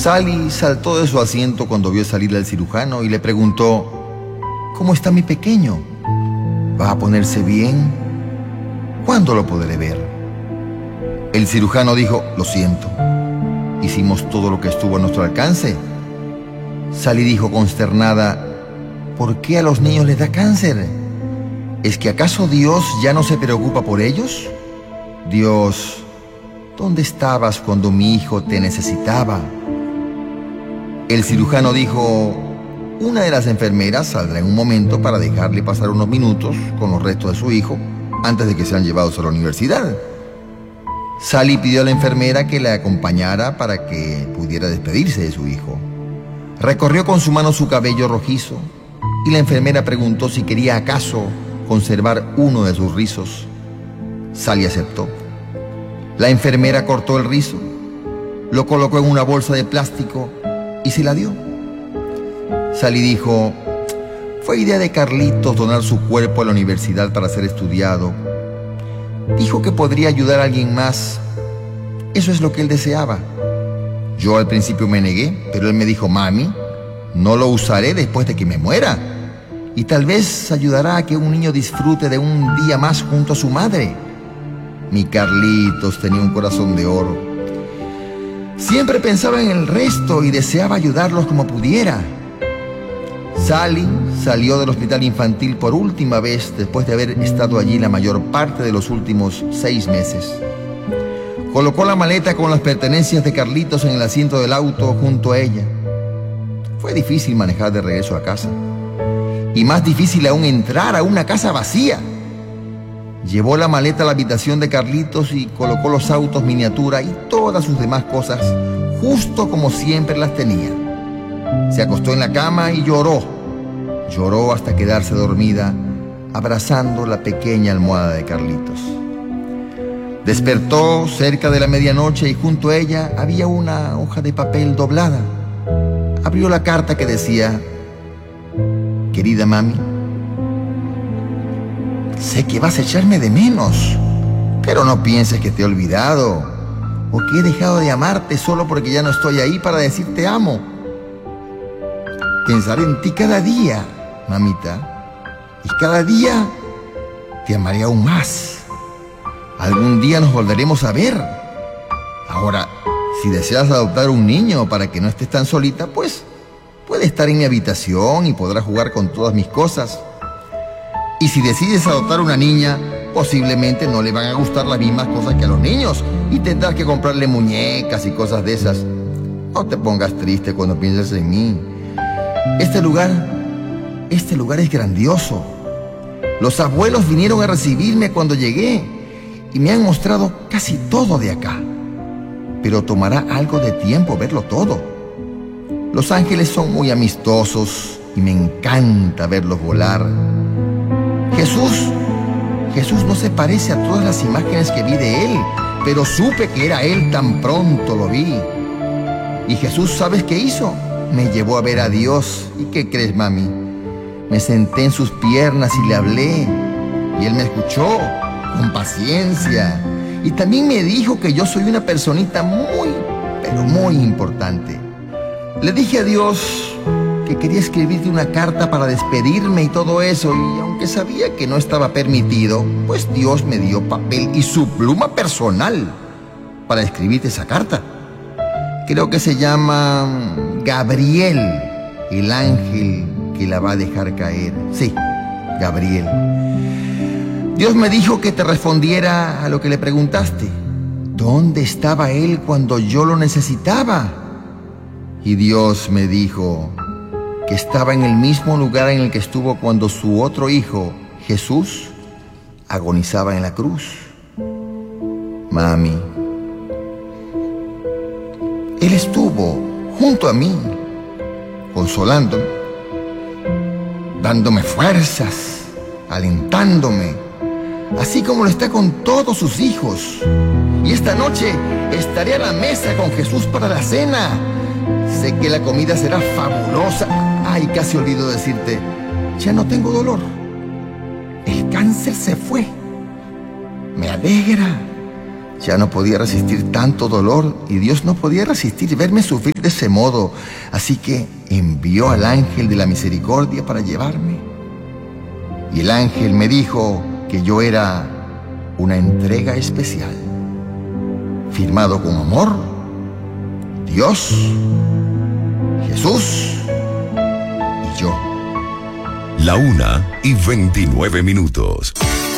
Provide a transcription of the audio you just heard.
Sally saltó de su asiento cuando vio salir al cirujano y le preguntó: ¿cómo está mi pequeño? ¿Va a ponerse bien? ¿Cuándo lo podré ver? El cirujano dijo: lo siento, hicimos todo lo que estuvo a nuestro alcance. Sally dijo consternada: ¿por qué a los niños les da cáncer? ¿Es que acaso Dios ya no se preocupa por ellos? Dios, ¿dónde estabas cuando mi hijo te necesitaba? El cirujano dijo: una de las enfermeras saldrá en un momento para dejarle pasar unos minutos con los restos de su hijo antes de que sean llevados a la universidad. Sally pidió a la enfermera que la acompañara para que pudiera despedirse de su hijo. Recorrió con su mano su cabello rojizo y la enfermera preguntó si quería acaso conservar uno de sus rizos. Sally aceptó. La enfermera cortó el rizo, lo colocó en una bolsa de plástico y se la dio. Sally dijo: fue idea de Carlitos donar su cuerpo a la universidad para ser estudiado. Dijo que podría ayudar a alguien más. Eso es lo que él deseaba. Yo al principio me negué, pero él me dijo: mami, no lo usaré después de que me muera. Y tal vez ayudará a que un niño disfrute de un día más junto a su madre. Mi Carlitos tenía un corazón de oro. Siempre pensaba en el resto y deseaba ayudarlos como pudiera. Sally salió del hospital infantil por última vez después de haber estado allí la mayor parte de los últimos 6 meses. Colocó la maleta con las pertenencias de Carlitos en el asiento del auto junto a ella. Fue difícil manejar de regreso a casa. Y más difícil aún entrar a una casa vacía. Llevó la maleta a la habitación de Carlitos y colocó los autos miniatura y todas sus demás cosas justo como siempre las tenía. Se acostó en la cama y lloró. Lloró hasta quedarse dormida, abrazando la pequeña almohada de Carlitos. Despertó cerca de la medianoche y junto a ella había una hoja de papel doblada. Abrió la carta que decía: querida mami, sé que vas a echarme de menos, pero no pienses que te he olvidado o que he dejado de amarte solo porque ya no estoy ahí para decirte amo. Pensaré en ti cada día, mamita, y cada día te amaré aún más. Algún día nos volveremos a ver. Ahora, si deseas adoptar un niño para que no estés tan solita, pues puede estar en mi habitación y podrá jugar con todas mis cosas. Y si decides adoptar una niña, posiblemente no le van a gustar las mismas cosas que a los niños y tendrás que comprarle muñecas y cosas de esas. No te pongas triste cuando pienses en mí. Este lugar es grandioso. Los abuelos vinieron a recibirme cuando llegué y me han mostrado casi todo de acá. Pero tomará algo de tiempo verlo todo. Los ángeles son muy amistosos y me encanta verlos volar. Jesús no se parece a todas las imágenes que vi de él, pero supe que era él tan pronto lo vi. Y Jesús, ¿sabes qué hizo? Me llevó a ver a Dios. ¿Y qué crees, mami? Me senté en sus piernas y le hablé. Y él me escuchó con paciencia. Y también me dijo que yo soy una personita muy, pero muy importante. Le dije a Dios que quería escribirte una carta para despedirme y todo eso. Y aunque sabía que no estaba permitido, pues Dios me dio papel y su pluma personal para escribirte esa carta. Creo que se llama Gabriel, el ángel que la va a dejar caer. Sí, Gabriel. Dios me dijo que te respondiera a lo que le preguntaste. ¿Dónde estaba él cuando yo lo necesitaba? Y Dios me dijo que estaba en el mismo lugar en el que estuvo cuando su otro hijo, Jesús, agonizaba en la cruz. Mami, él estuvo junto a mí, consolándome, dándome fuerzas, alentándome, así como lo está con todos sus hijos. Y esta noche estaré a la mesa con Jesús para la cena. Sé que la comida será fabulosa. Ay, casi olvido decirte, ya no tengo dolor. El cáncer se fue. Me alegra. Ya no podía resistir tanto dolor y Dios no podía resistir verme sufrir de ese modo. Así que envió al ángel de la misericordia para llevarme. Y el ángel me dijo que yo era una entrega especial, firmado con amor, Dios, Jesús y yo. 1:29.